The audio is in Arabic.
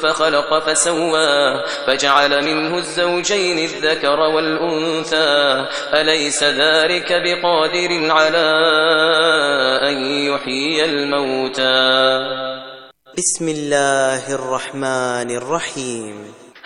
فخلق فسوى فجعل منه الزوجين الذكر والأنثى أليس ذلك بقادر على أن يحيي الموتى. بسم الله الرحمن الرحيم.